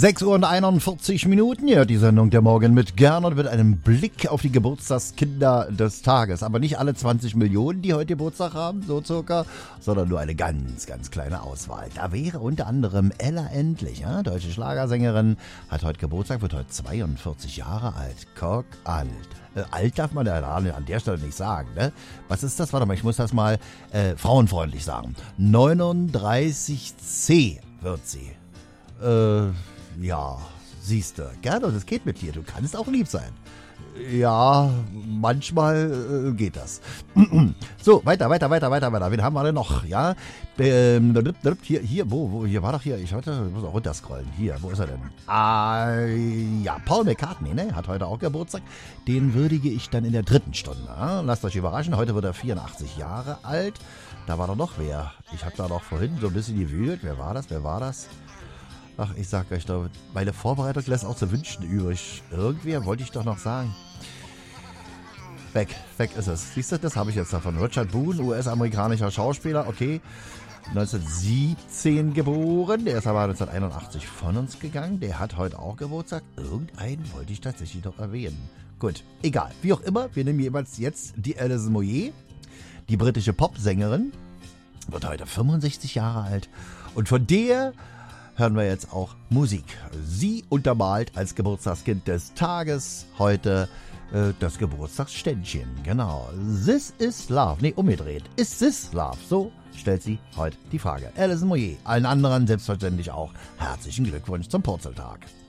6:41 Uhr, die Sendung der Morgen mit Gernot mit einem Blick auf die Geburtstagskinder des Tages. Aber nicht alle 20 Millionen, die heute Geburtstag haben, so circa, sondern nur eine ganz, ganz kleine Auswahl. Da wäre unter anderem Ella Endlich, ja, deutsche Schlagersängerin, hat heute Geburtstag, wird heute 42 Jahre alt. Guck, alt. Alt darf man ja an der Stelle nicht sagen, ne? Was ist das? Warte mal, ich muss das mal frauenfreundlich sagen. 39C wird sie. Ja, siehste, gerne, das geht mit dir. Du kannst auch lieb sein. Ja, manchmal geht das. So, weiter. Wen haben wir denn noch? Ja, hier, hier war doch hier. Ich muss auch runterscrollen. Hier, wo ist er denn? Ja, Paul McCartney, ne? Hat heute auch Geburtstag. Den würdige ich dann in der 3. Stunde. Ja? Lasst euch überraschen. Heute wird er 84 Jahre alt. Da war doch noch wer. Ich habe da doch vorhin so ein bisschen gewühlt. Wer war das? Ach, ich sag euch doch, meine Vorbereitung lässt auch zu wünschen übrig. Irgendwer wollte ich doch noch sagen. Weg ist es. Siehst du, das habe ich jetzt davon. Richard Boone, US-amerikanischer Schauspieler, okay. 1917 geboren, der ist aber 1981 von uns gegangen. Der hat heute auch Geburtstag. Irgendeinen wollte ich tatsächlich noch erwähnen. Gut, egal. Wie auch immer, wir nehmen jeweils jetzt die Alison Moyet, die britische Popsängerin, wird heute 65 Jahre alt. Und von der hören wir jetzt auch Musik. Sie untermalt als Geburtstagskind des Tages heute das Geburtstagsständchen. Genau. This is love. Nee, umgedreht. Is this love? So stellt sie heute die Frage. Alison Moyet. Allen anderen selbstverständlich auch herzlichen Glückwunsch zum Purzeltag.